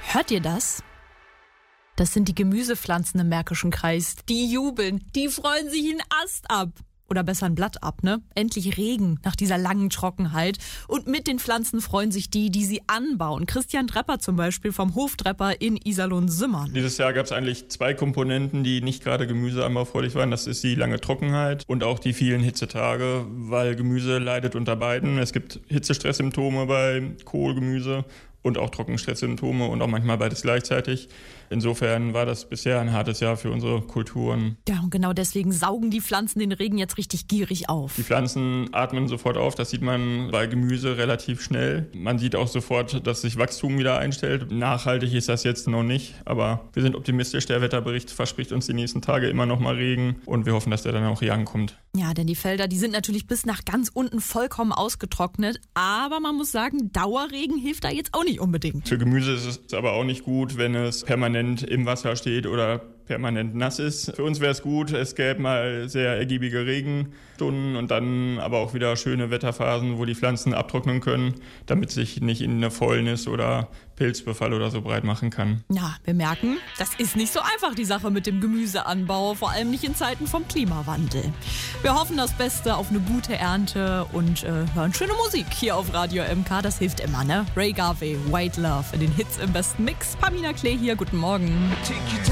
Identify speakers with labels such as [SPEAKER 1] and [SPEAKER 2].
[SPEAKER 1] Hört ihr das? Das sind die Gemüsepflanzen im Märkischen Kreis. Die jubeln, die freuen sich einen Ast ab. Oder besser ein Blatt ab, ne? Endlich Regen nach dieser langen Trockenheit. Und mit den Pflanzen freuen sich die sie anbauen. Christian Drepper zum Beispiel vom Hof Drepper in Iserlohn-Simmern.
[SPEAKER 2] Dieses Jahr gab es eigentlich 2 Komponenten, die nicht gerade gemüseanbaufreudig waren. Das ist die lange Trockenheit und auch die vielen Hitzetage, weil Gemüse leidet unter beiden. Es gibt Hitzestresssymptome bei Kohlgemüse und auch Trockenstresssymptome und auch manchmal beides gleichzeitig. Insofern war das bisher ein hartes Jahr für unsere Kulturen.
[SPEAKER 1] Ja, und genau deswegen saugen die Pflanzen den Regen jetzt richtig gierig auf.
[SPEAKER 2] Die Pflanzen atmen sofort auf, das sieht man bei Gemüse relativ schnell. Man sieht auch sofort, dass sich Wachstum wieder einstellt. Nachhaltig ist das jetzt noch nicht, aber wir sind optimistisch. Der Wetterbericht verspricht uns die nächsten Tage immer noch mal Regen und wir hoffen, dass der dann auch hier ankommt.
[SPEAKER 1] Ja, denn die Felder, die sind natürlich bis nach ganz unten vollkommen ausgetrocknet. Aber man muss sagen, Dauerregen hilft da jetzt auch nicht unbedingt.
[SPEAKER 2] Für Gemüse ist es aber auch nicht gut, wenn es permanent im Wasser steht oder permanent nass ist. Für uns wäre es gut, es gäbe mal sehr ergiebige Regenstunden und dann aber auch wieder schöne Wetterphasen, wo die Pflanzen abtrocknen können, damit sich nicht in eine Fäulnis oder Pilzbefall oder so breit machen kann.
[SPEAKER 1] Ja, wir merken, das ist nicht so einfach, die Sache mit dem Gemüseanbau, vor allem nicht in Zeiten vom Klimawandel. Wir hoffen das Beste auf eine gute Ernte und hören schöne Musik hier auf Radio MK, das hilft immer, ne? Ray Garvey, White Love in den Hits im besten Mix. Pamina Klee hier, guten Morgen.